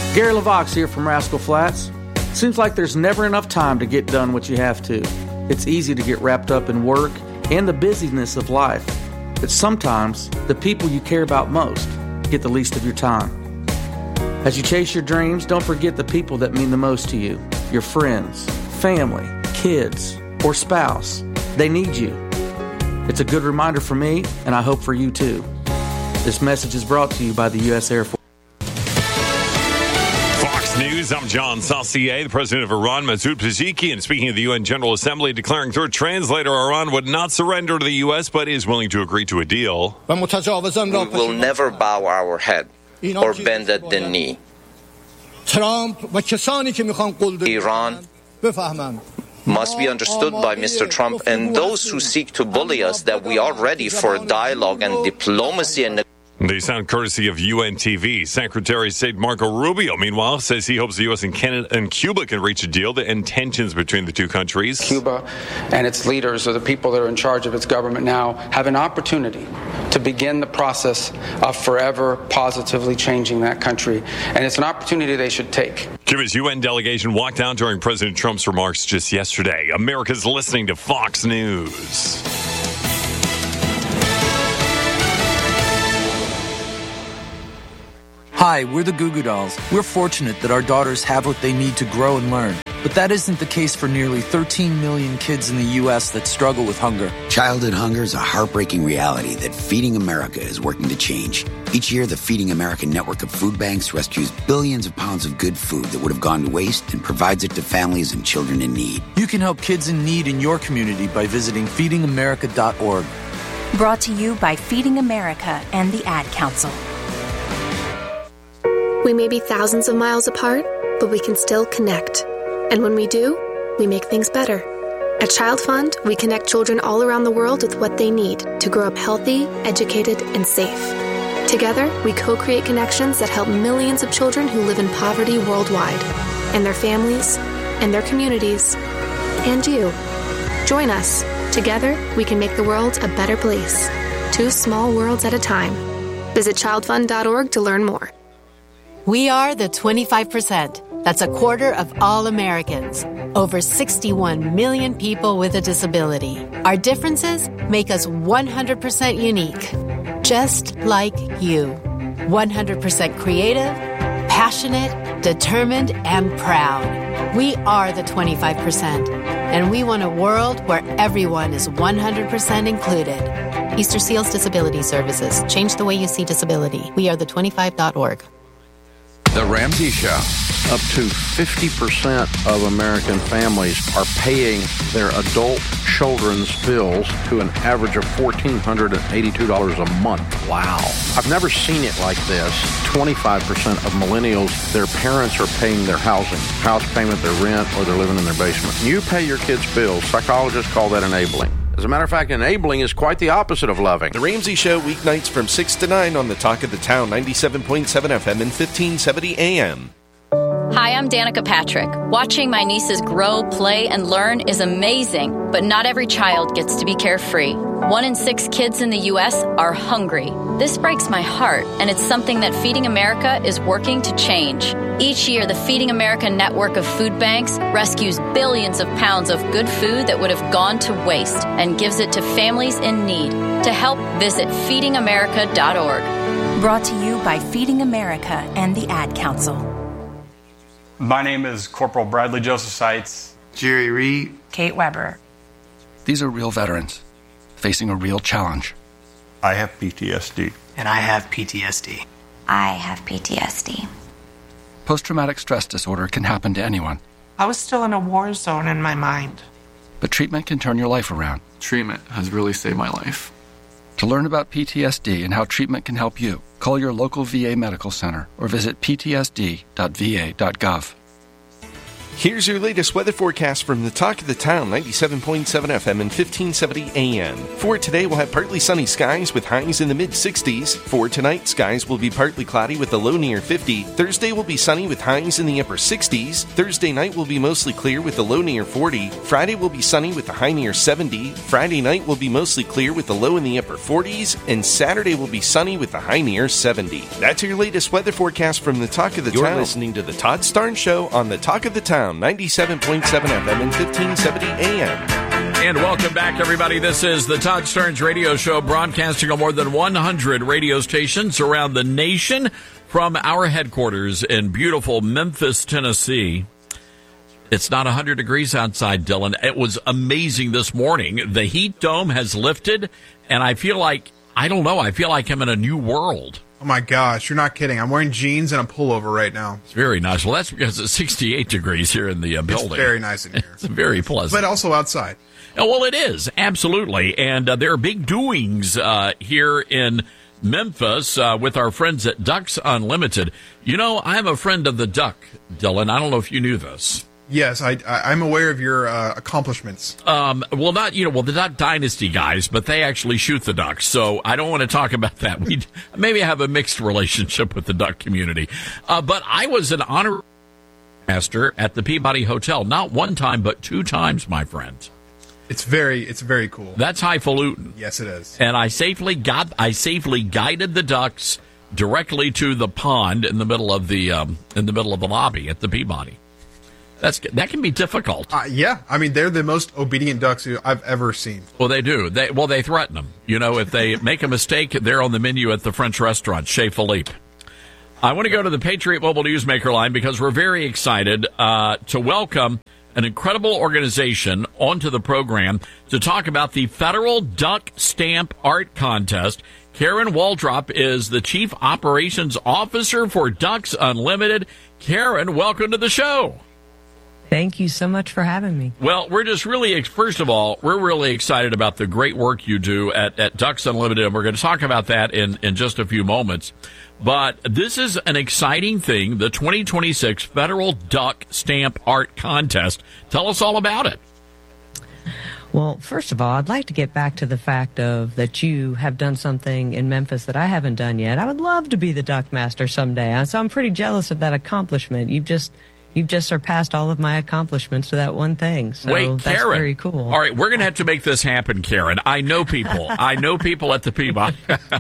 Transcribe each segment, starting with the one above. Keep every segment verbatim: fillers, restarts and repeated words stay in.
Gary LaVox here from Rascal Flats. Seems like there's never enough time to get done what you have to. It's easy to get wrapped up in work and the busyness of life. But sometimes the people you care about most get the least of your time. As you chase your dreams, don't forget the people that mean the most to you. Your friends, family, kids, or spouse. They need you. It's a good reminder for me, and I hope for you too. This message is brought to you by the U S Air Force. News. I'm John Saucier. The president of Iran, Masoud Pezeshkian, speaking of the U N General Assembly, declaring through a translator Iran would not surrender to the U S, but is willing to agree to a deal. We will never bow our head or bend the knee. Iran must be understood by Mister Trump and those who seek to bully us that we are ready for dialogue and diplomacy and They sound courtesy of U N T V. Secretary of State Marco Rubio, meanwhile, says he hopes the U S and Canada and Cuba can reach a deal to end tensions between the two countries. Cuba and its leaders, or the people that are in charge of its government now, have an opportunity to begin the process of forever positively changing that country. And it's an opportunity they should take. Cuba's U N delegation walked out during President Trump's remarks just yesterday. America's listening to Fox News. Hi, we're the Goo Goo Dolls. We're fortunate that our daughters have what they need to grow and learn. But that isn't the case for nearly thirteen million kids in the U S that struggle with hunger. Childhood hunger is a heartbreaking reality that Feeding America is working to change. Each year, the Feeding America network of food banks rescues billions of pounds of good food that would have gone to waste and provides it to families and children in need. You can help kids in need in your community by visiting feeding america dot org. Brought to you by Feeding America and the Ad Council. We may be thousands of miles apart, but we can still connect. And when we do, we make things better. At Child Fund, we connect children all around the world with what they need to grow up healthy, educated, and safe. Together, we co-create connections that help millions of children who live in poverty worldwide, and their families, and their communities, and you. Join us. Together, we can make the world a better place. Two small worlds at a time. Visit child fund dot org to learn more. We are the twenty-five percent. That's a quarter of all Americans. Over sixty-one million people with a disability. Our differences make us one hundred percent unique. Just like you. one hundred percent creative, passionate, determined, and proud. We are the twenty-five percent. And we want a world where everyone is one hundred percent included. Easter Seals Disability Services. Change the way you see disability. We are the twenty-five dot org. The Ramsey Show. Up to fifty percent of American families are paying their adult children's bills to an average of one thousand four hundred eighty-two dollars a month. Wow. I've never seen it like this. twenty-five percent of millennials, their parents are paying their housing, house payment, their rent, or they're living in their basement. You pay your kids' bills. Psychologists call that enabling. As a matter of fact, enabling is quite the opposite of loving. The Ramsey Show, weeknights from six to nine on the Talk of the Town, ninety-seven point seven F M and fifteen seventy A M. Hi, I'm Danica Patrick. Watching my nieces grow, play, and learn is amazing, but not every child gets to be carefree. One in six kids in the U S are hungry. This breaks my heart, and it's something that Feeding America is working to change. Each year, the Feeding America network of food banks rescues billions of pounds of good food that would have gone to waste and gives it to families in need. To help, visit feeding america dot org. Brought to you by Feeding America and the Ad Council. My name is Corporal Bradley Joseph Seitz. Jerry Reed. Kate Weber. These are real veterans facing a real challenge. I have P T S D. And I have P T S D. I have P T S D. Post-traumatic stress disorder can happen to anyone. I was still in a war zone in my mind. But treatment can turn your life around. Treatment has really saved my life. To learn about P T S D and how treatment can help you, call your local V A medical center or visit p t s d dot v a dot gov. Here's your latest weather forecast from the Talk of the Town, ninety-seven point seven F M and fifteen seventy A M. For today, we'll have partly sunny skies with highs in the mid-sixties. For tonight, skies will be partly cloudy with a low near fifty. Thursday will be sunny with highs in the upper sixties. Thursday night will be mostly clear with a low near forty. Friday will be sunny with a high near seventy. Friday night will be mostly clear with a low in the upper forties. And Saturday will be sunny with a high near seventy. That's your latest weather forecast from the Talk of the You're Town. You're listening to the Todd Starnes Show on the Talk of the Town, ninety-seven point seven F M and fifteen seventy A M. And welcome back, everybody. This is the Todd Starnes Radio Show, broadcasting on more than one hundred radio stations around the nation from our headquarters in beautiful Memphis, Tennessee. It's not one hundred degrees outside, Dylan. It was amazing this morning. The heat dome has lifted, and I feel like, I don't know, I feel like I'm in a new world. Oh, my gosh, you're not kidding. I'm wearing jeans and a pullover right now. It's very nice. Well, that's because it's sixty-eight degrees here in the uh, building. It's very nice in here. It's very pleasant. But also outside. Oh, well, it is, absolutely. And uh, there are big doings uh, here in Memphis uh, with our friends at Ducks Unlimited. You know, I'm a friend of the Duck, Dylan. I don't know if you knew this. Yes, I, I, I'm aware of your uh, accomplishments. Um, well, not, you know, well, the Duck Dynasty guys, but they actually shoot the ducks, so I don't want to talk about that. We maybe have a mixed relationship with the duck community. Uh, but I was an honor master at the Peabody Hotel, not one time, but two times, my friend. It's very, it's very cool. That's highfalutin. Yes, it is. And I safely got, I safely guided the ducks directly to the pond in the middle of the, um, in the middle of the lobby at the Peabody. That's that can be difficult. Uh, yeah, I mean they're the most obedient ducks I've ever seen. Well, they do. They well they threaten them. You know, if they make a mistake, they're on the menu at the French restaurant Chez Philippe. I want to go to the Patriot Mobile Newsmaker line because we're very excited uh, to welcome an incredible organization onto the program to talk about the Federal Duck Stamp Art Contest. Karen Waldrop is the Chief Operations Officer for Ducks Unlimited. Karen, welcome to the show. Thank you so much for having me. Well, we're just really, first of all, we're really excited about the great work you do at, at Ducks Unlimited, and we're going to talk about that in, in just a few moments. But this is an exciting thing, the twenty twenty-six Federal Duck Stamp Art Contest. Tell us all about it. Well, first of all, I'd like to get back to the fact of that you have done something in Memphis that I haven't done yet. I would love to be the Duck Master someday, so I'm pretty jealous of that accomplishment. You've just... You've just surpassed all of my accomplishments to that one thing. So Wait, that's Karen. Very cool. All right, we're going to have to make this happen, Karen. I know people. I know people at the Peabody.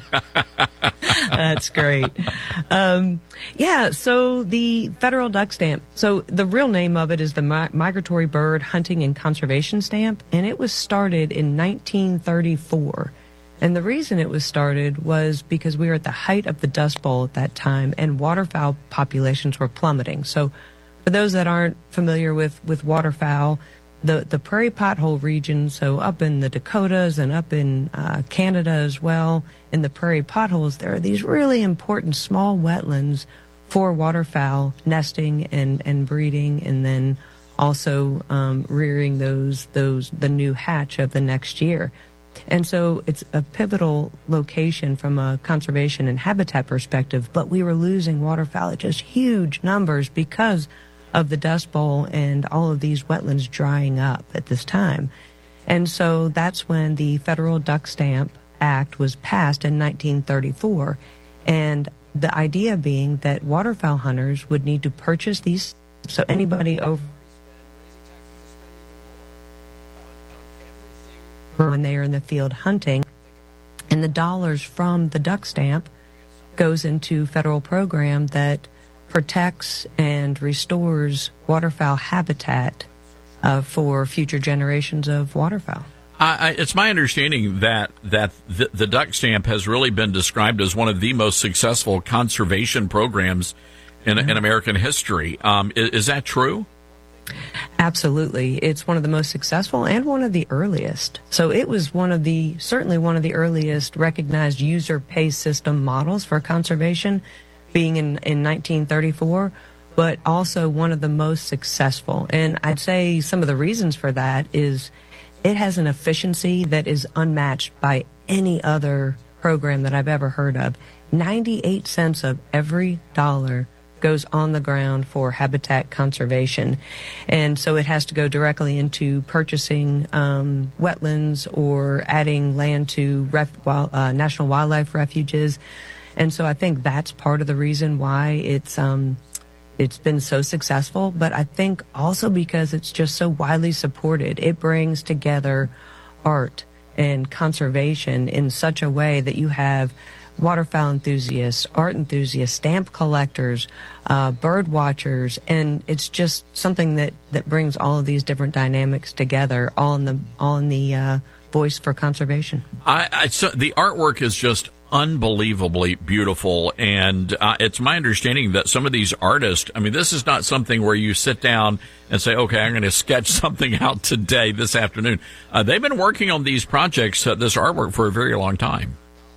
That's great. Um, yeah, so the Federal Duck Stamp. So the real name of it is the Mi- Migratory Bird Hunting and Conservation Stamp, and it was started in nineteen thirty-four. And the reason it was started was because we were at the height of the Dust Bowl at that time, and waterfowl populations were plummeting. So for those that aren't familiar with, with waterfowl, the, the prairie pothole region, so up in the Dakotas and up in uh, Canada as well, in the prairie potholes, there are these really important small wetlands for waterfowl nesting and, and breeding, and then also um, rearing those those the new hatch of the next year. And so it's a pivotal location from a conservation and habitat perspective, but we were losing waterfowl at just huge numbers because of the Dust Bowl and all of these wetlands drying up at this time. And so that's when the Federal Duck Stamp Act was passed in nineteen thirty-four. And the idea being that waterfowl hunters would need to purchase these, so anybody over when they are in the field hunting, and the dollars from the duck stamp goes into federal program that protects and restores waterfowl habitat uh, for future generations of waterfowl. I, I, it's my understanding that that the, the duck stamp has really been described as one of the most successful conservation programs in, mm-hmm. in American history. Um, is, is that true? Absolutely. It's one of the most successful and one of the earliest. So it was one of the, certainly one of the earliest recognized user pay system models for conservation, being in, in nineteen thirty-four, but also one of the most successful. And I'd say some of the reasons for that is it has an efficiency that is unmatched by any other program that I've ever heard of. ninety-eight cents of every dollar goes on the ground for habitat conservation. And so it has to go directly into purchasing um, wetlands or adding land to ref, wild, uh, national wildlife refuges. And so I think that's part of the reason why it's um, it's been so successful. But I think also because it's just so widely supported. It brings together art and conservation in such a way that you have waterfowl enthusiasts, art enthusiasts, stamp collectors, uh, bird watchers, and it's just something that, that brings all of these different dynamics together, all in the all in the uh, voice for conservation. I, I so the artwork is just unbelievably beautiful, and uh, it's my understanding that some of these artists, I mean, this is not something where you sit down and say, okay, I'm going to sketch something out today, this afternoon. Uh, they've been working on these projects, uh, this artwork, for a very long time.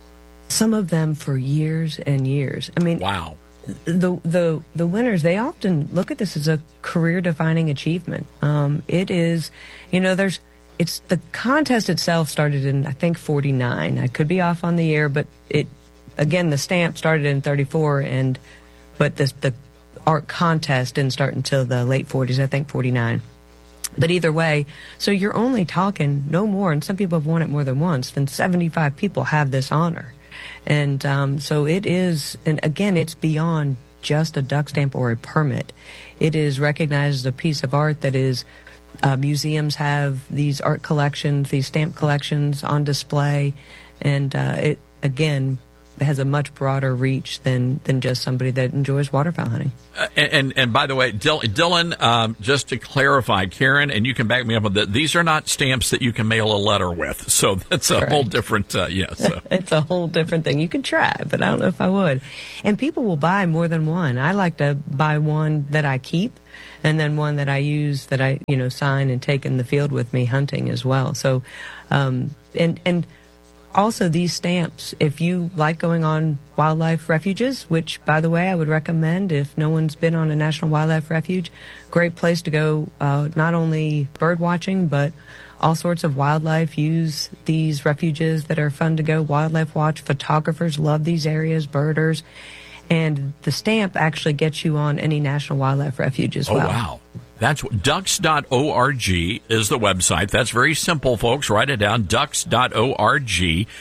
Some of them for years and years. I mean, wow. The the the winners, they often look at this as a career-defining achievement. Um, it is, you know, there's, it's the contest itself started in I think forty-nine. I could be off on the year, but it again the stamp started in thirty-four, and but the the art contest didn't start until the late forties. I think forty-nine. But either way, so you're only talking no more, and some people have won it more than once, than seventy-five people have this honor. And um, so it is, and again, it's beyond just a duck stamp or a permit. It is recognized as a piece of art that is, uh, museums have these art collections, these stamp collections on display, and uh, it, again, has a much broader reach than, than just somebody that enjoys waterfowl hunting. Uh, and, and and by the way, Dil- Dylan, um, just to clarify, Karen, and you can back me up on that, these are not stamps that you can mail a letter with. So that's a Correct. whole different, uh, yeah. So. It's a whole different thing. You can try, but I don't know if I would. And people will buy more than one. I like to buy one that I keep, and then one that I use that I, you know, sign and take in the field with me hunting as well. So, um, and, and, also, these stamps, if you like going on wildlife refuges, which, by the way, I would recommend if no one's been on a national wildlife refuge, great place to go, uh, not only bird watching, but all sorts of wildlife. Use these refuges that are fun to go. Wildlife watch, photographers love these areas, birders. And the stamp actually gets you on any national wildlife refuge as well. Oh, wow. That's ducks dot org is the website. That's very simple, folks. Write it down, ducks dot org,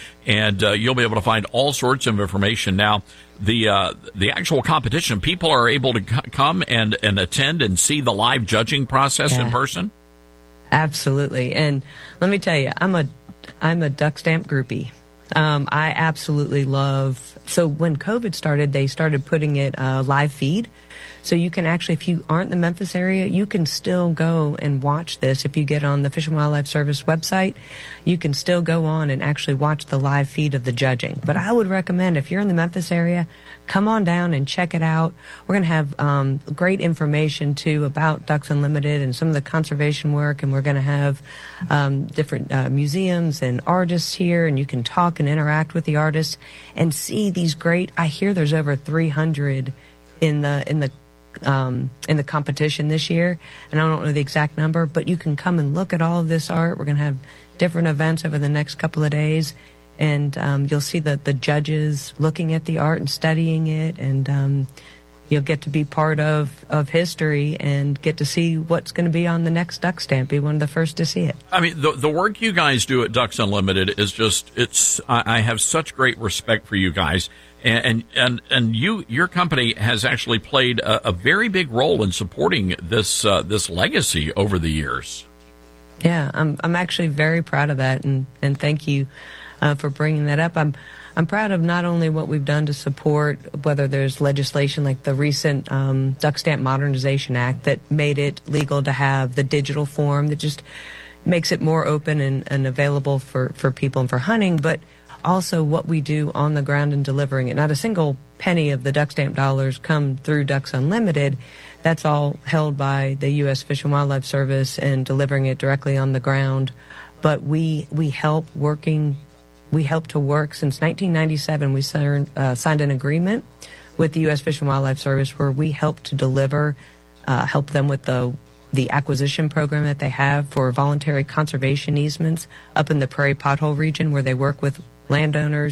and uh, you'll be able to find all sorts of information. Now, the uh, the actual competition, people are able to c- come and, and attend and see the live judging process yeah. in person? Absolutely. And let me tell you, I'm a I'm a duck stamp groupie. Um, I absolutely love, so when COVID started, they started putting it uh, live feed. So you can actually, if you aren't in the Memphis area, you can still go and watch this. If you get on the Fish and Wildlife Service website, you can still go on and actually watch the live feed of the judging. But I would recommend, if you're in the Memphis area, come on down and check it out. We're going to have um, great information, too, about Ducks Unlimited and some of the conservation work. And we're going to have um, different uh, museums and artists here, and you can talk and interact with the artists and see these great, I hear there's over three hundred in the in the um, in the competition this year, and I don't know the exact number, but you can come and look at all of this art. We're going to have different events over the next couple of days, and um, you'll see the, the judges looking at the art and studying it, and um, you'll get to be part of, of history and get to see what's going to be on the next duck stamp, be one of the first to see it. I mean, the, the work you guys do at Ducks Unlimited is just, it's, I, I have such great respect for you guys. And, and, and you, your company has actually played a, a very big role in supporting this, uh, this legacy over the years. Yeah, I'm, I'm actually very proud of that. And, and thank you, uh, for bringing that up. I'm, I'm proud of not only what we've done to support, whether there's legislation like the recent, um, Duck Stamp Modernization Act that made it legal to have the digital form that just makes it more open and, and available for, for people and for hunting, but also what we do on the ground and delivering it. Not a single penny of the duck stamp dollars come through Ducks Unlimited. That's all held by the U S Fish and Wildlife Service and delivering it directly on the ground. But we we help working, we help to work since nineteen ninety-seven. We signed, uh, signed an agreement with the U S Fish and Wildlife Service where we help to deliver, uh, help them with the the acquisition program that they have for voluntary conservation easements up in the Prairie Pothole region, where they work with landowners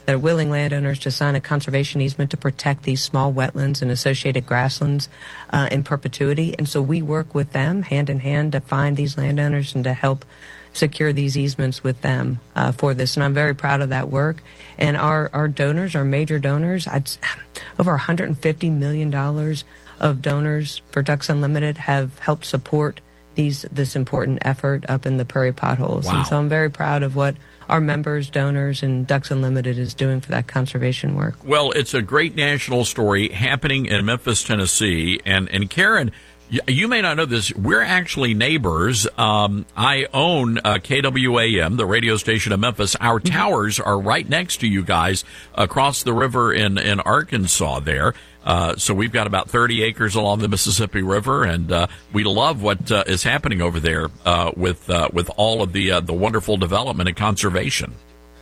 that are willing landowners to sign a conservation easement to protect these small wetlands and associated grasslands uh, in perpetuity. And so we work with them hand in hand to find these landowners and to help secure these easements with them uh, for this. And I'm very proud of that work. And our, our donors, our major donors, I'd, over one hundred fifty million dollars of donors for Ducks Unlimited have helped support these this important effort up in the prairie potholes. Wow. And so I'm very proud of what our members, donors, and Ducks Unlimited is doing for that conservation work. Well, it's a great national story happening in Memphis, Tennessee. And, and Karen, you may not know this. We're actually neighbors. Um, I own uh, K W A M, the radio station in Memphis. Our towers are right next to you guys across the river in, in Arkansas there. Uh, so we've got about thirty acres along the Mississippi River, and uh, we love what uh, is happening over there uh, with uh, with all of the uh, the wonderful development and conservation.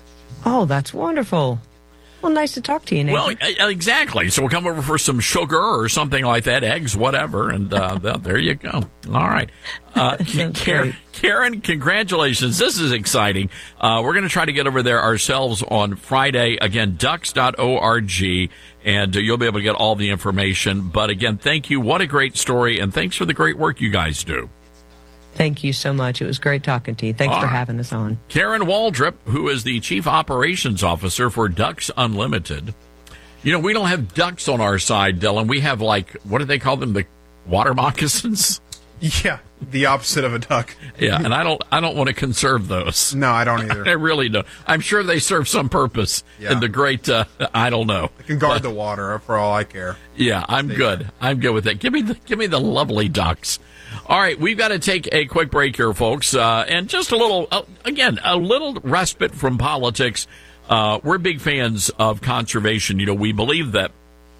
Oh, that's wonderful. Well, nice to talk to you, Nathan. Well, exactly. So we'll come over for some sugar or something like that, eggs, whatever, and uh, there you go. All right. Uh, Karen, Karen, congratulations. This is exciting. Uh, we're going to try to get over there ourselves on Friday. Again, ducks dot org, and uh, you'll be able to get all the information. But again, thank you. What a great story, and thanks for the great work you guys do. Thank you so much. It was great talking to you. Thanks All for right. having us on. Karen Waldrop, who is the Chief Operations Officer for Ducks Unlimited. You know, we don't have ducks on our side, Dylan. We have, like, what do they call them? The water moccasins? Yeah, the opposite of a duck. Yeah, and I don't I don't want to conserve those. No, I don't either. I really don't. I'm sure they serve some purpose yeah. in the great, uh, I don't know. They can guard but, the water for all I care. Yeah, I'm Stay good. There. I'm good with that. Give me the, give me the lovely ducks. All right, we've got to take a quick break here, folks, uh, and just a little, uh, again, a little respite from politics. Uh, we're big fans of conservation. You know, we believe that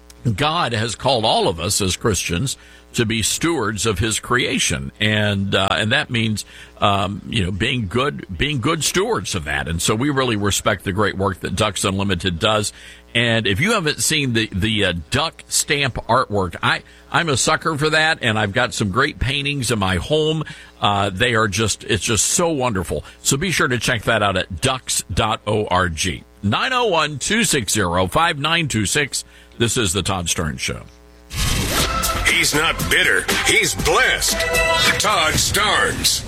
God has called all of us as Christians to be stewards of His creation, and uh, and that means um, you know being good being good stewards of that. And so we really respect the great work that Ducks Unlimited does. And if you haven't seen the the uh, duck stamp artwork, I I'm a sucker for that, and I've got some great paintings in my home. Uh, they are just it's just so wonderful. So be sure to check that out at ducks dot org. nine oh one, two six zero, five nine two six. This is the Todd Starnes Show. He's not bitter. He's blessed. Todd Starnes.